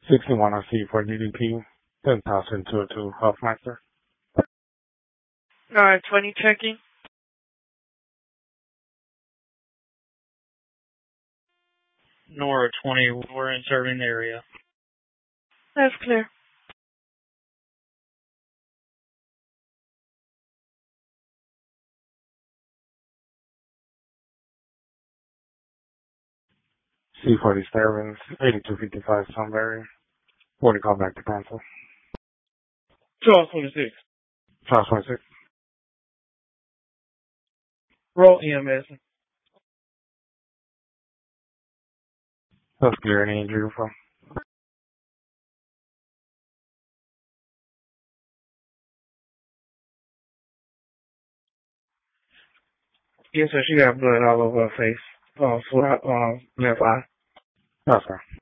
61 RC for DDP, 10,202 Huffmeister. Alright, 20 checking. Nora 20, we're in serving area. That's clear. C-47, 8255 Sunbury. 40 call back to cancel. Charles 26. Charles 26. Roll EMS. That's clear. Any injury from? Yes, sir. She got blood all over her face. Left eye. That's her.